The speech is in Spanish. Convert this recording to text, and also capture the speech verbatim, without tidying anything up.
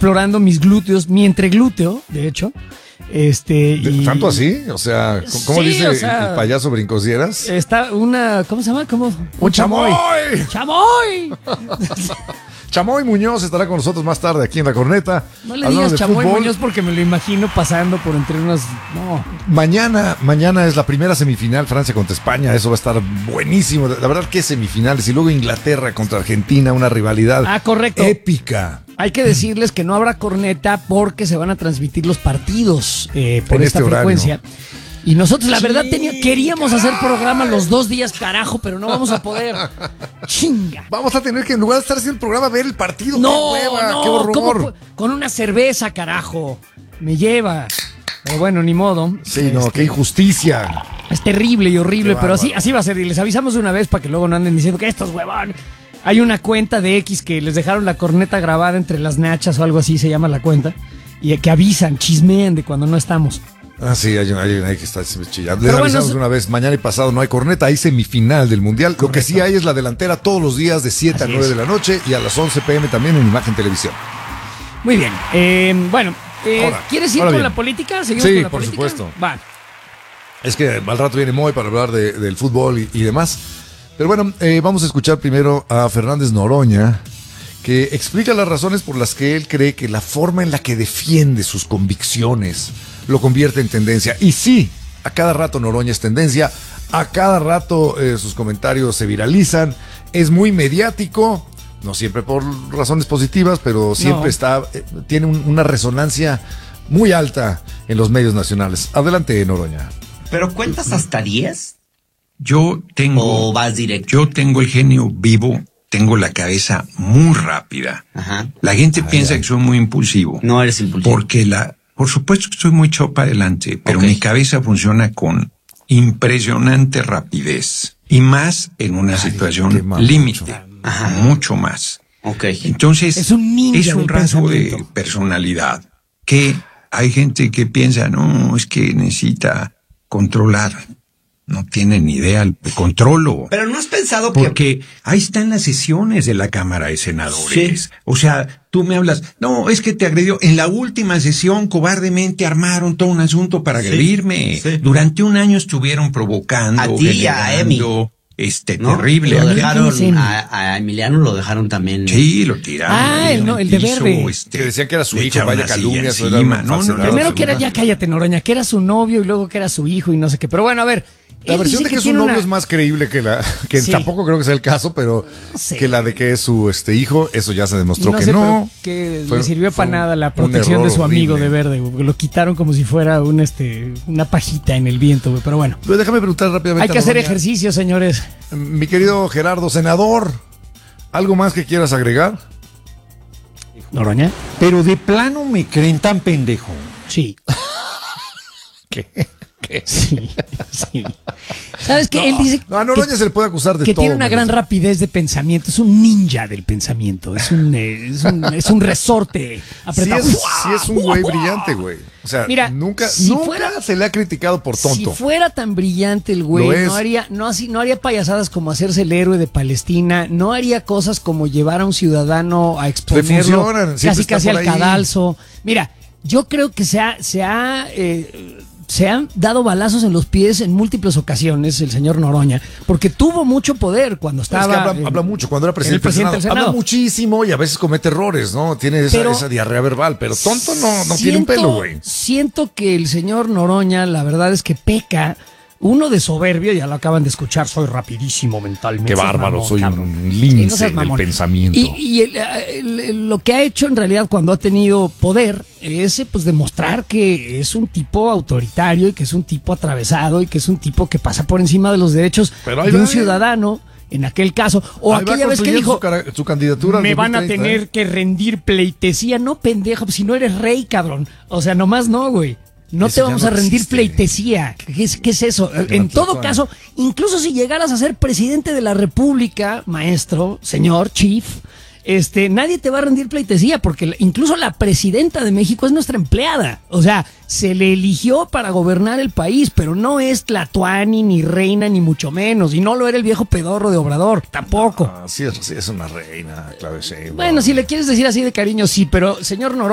explorando mis glúteos, mi entreglúteo, de hecho. Este, y... ¿Tanto así? O sea, ¿cómo Sí, dice o sea, el payaso brincosieras? Está una, ¿cómo se llama? ¿Cómo? ¡Un chamoy! ¡Chamoy! Chamoy Muñoz estará con nosotros más tarde aquí en La Corneta. No le hablando digas de Chamoy fútbol. Muñoz porque me lo imagino pasando por entre unas... No. Mañana, mañana es la primera semifinal, Francia contra España. Eso va a estar buenísimo. La verdad que semifinales. Y luego Inglaterra contra Argentina, una rivalidad Ah, correcto. épica. Hay que decirles que no habrá corneta porque se van a transmitir los partidos eh, por En esta este horario. frecuencia. Y nosotros, la verdad, tenía, queríamos hacer programa los dos días, carajo, pero no vamos a poder. Chinga. Vamos a tener que, en lugar de estar haciendo el programa, ver el partido. No, ¡Qué hueva! no, ¡Qué horror! ¿cómo pu- con una cerveza, carajo. Me lleva. Pero bueno, ni modo. Sí, no, Este, qué injusticia. Es terrible y horrible, Qué pero así, bárbaro. así va a ser. Y les avisamos de una vez para que luego no anden diciendo que estos huevón. Hay una cuenta de X que les dejaron la corneta grabada entre las nachas o algo así se llama la cuenta. Y que avisan, chismean de cuando no estamos. Ah, sí, hay una hay una ahí que está chillando. Les Pero bueno, avisamos es- de una vez, mañana y pasado no hay corneta, hay semifinal del Mundial. Lo que sí hay es la delantera todos los días de siete a Así nueve es. de la noche y a las once pm también en Imagen Televisión. Muy bien. Eh, bueno, eh, Ahora, ¿quieres ir ahora con bien. la política? ¿Seguimos Sí, con la por política? supuesto. Va. Es que al rato viene Moy para hablar de- del fútbol y, y demás. Pero bueno, eh, vamos a escuchar primero a Fernández Noroña, que explica las razones por las que él cree que la forma en la que defiende sus convicciones lo convierte en tendencia. Y sí, a cada rato Noroña es tendencia, a cada rato eh, sus comentarios se viralizan, es muy mediático, no siempre por razones positivas, pero siempre No. está, eh, tiene un- una resonancia muy alta en los medios nacionales. Adelante, Noroña. ¿Pero cuentas hasta diez? Yo tengo, ¿O vas directo? yo tengo el genio vivo, tengo la cabeza muy rápida. Ajá. La gente piensa que soy muy impulsivo. No eres impulsivo. Porque la, por supuesto que estoy muy echado para adelante, pero Ok. mi cabeza funciona con impresionante rapidez. Y más en una Ay, qué situación mal, límite. Ajá. Mucho más. Ok. Entonces, Es un ninja es un del rasgo de pensamiento. personalidad que hay gente que piensa, no, es que necesita controlar. No tienen ni idea, el controlo. Pero no has pensado que... Porque ahí están las sesiones de la Cámara de Senadores. Sí. O sea, tú me hablas, no, es que te agredió. En la última sesión, cobardemente armaron todo un asunto para Sí, agredirme. sí. Durante un año estuvieron provocando, A ti y a Emi. generando, este, ¿no? terrible. Lo Aquí- dejaron, ¿Quién es Emi? a, a Emiliano lo dejaron también. Sí, lo tiraron. Ah, ahí el en no, el de piso, verde. este, Que decían que era su le hijo, echaron vaya una silla calumnias, eso era encima. una No, no, falsedad. no. Primero que era, segunda. ya cállate, Noroña, que era su novio y luego que era su hijo y no sé qué. Pero bueno, a ver. La él versión dice de que, su tiene novio una- es más creíble que la que Sí. tampoco creo que sea el caso, pero Sí. que la de que es su este hijo, eso ya se demostró no que sé, no. pero que Fue- le sirvió fue para un- nada la un protección error de su amigo horrible. de verde, güey, porque lo quitaron como si fuera un este una pajita en el viento, güey, pero bueno. Pero déjame preguntar rápidamente. Hay que a hacer Noroña. ejercicio, señores. Mi querido Gerardo, senador, ¿algo más que quieras agregar? Noroña. Pero de plano me creen tan pendejo. Sí. ¿Qué? Sí. Sí. ¿Sabes qué? Él dice No, a Noroña que, se le puede acusar de que todo. tiene una me gran dice. rapidez de pensamiento, es un ninja del pensamiento, es un eh, es un, es un resorte Sí apretado. es, sí es un güey brillante, güey. O sea, Mira, nunca, si nunca fuera- se le ha criticado por Si tonto. fuera tan brillante el Lo güey, es. no haría, no, así, no haría payasadas como hacerse el héroe de Palestina, no haría cosas como llevar a un ciudadano a exponerlo funcionan, siempre casi está casi por al ahí. cadalso. Mira, yo creo que se ha, se ha, eh, se han dado balazos en los pies en múltiples ocasiones el señor Noroña, porque tuvo mucho poder cuando Es que estaba. habla, eh, habla mucho cuando era el presidente, presidente del del Senado. Senado. Habla muchísimo y a veces comete errores, ¿no? Tiene esa, Pero- esa diarrea verbal, pero tonto no, no tiene un Siento- pelo, güey. Siento que el señor Noroña, la verdad es que peca, uno de soberbio, ya lo acaban de escuchar, soy rapidísimo mentalmente. Qué Seas bárbaro, mamón, soy cabrón. un Sí, lince no seas del mamón. pensamiento. Y, y el- el- el- lo que ha hecho en realidad cuando ha tenido poder es eh, pues demostrar que es un tipo autoritario y que es un tipo atravesado y que es un tipo que pasa por encima de los derechos Pero ahí de un va, ¿eh? ciudadano. En aquel caso, o Ahí va aquella vez que construyendo dijo, su, cara- su candidatura al me van a dos mil treinta, tener ¿eh? que rendir pleitesía. No, pendejo, pues si no eres rey, cabrón. O sea, nomás no, güey. No Eso te ya vamos no a rendir existe. pleitesía. ¿Qué es, qué es eso? En todo Platón. caso, incluso si llegaras a ser presidente de la República, maestro, señor, chief, este, nadie te va a rendir pleitesía porque la- incluso la presidenta de México es nuestra empleada. O sea, se le eligió para gobernar el país, pero no es tlatoani, ni reina, ni mucho menos. Y no lo era el viejo pedorro de Obrador, tampoco. Ah, sí, es, sí, es una reina, Claudia Sheinbaum. Bueno, si le quieres decir así de cariño, sí, pero señor Noroña.